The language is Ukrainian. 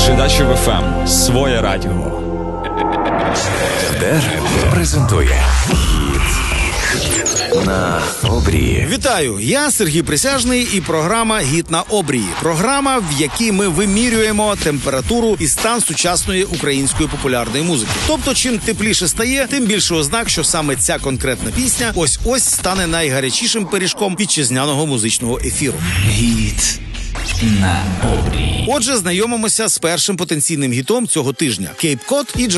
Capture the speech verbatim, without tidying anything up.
Жидачів еф ем. Своє радіо. Дер презентує «Гіт на обрії». Вітаю! Я Сергій Присяжний і програма «Гіт на обрії». Програма, в якій ми вимірюємо температуру і стан сучасної української популярної музики. Тобто, чим тепліше стає, тим більше ознак, що саме ця конкретна пісня ось-ось стане найгарячішим пиріжком вітчизняного музичного ефіру. «Гіт на обрії». Отже, знайомимося з першим потенційним гітом цього тижня – Кейп Код і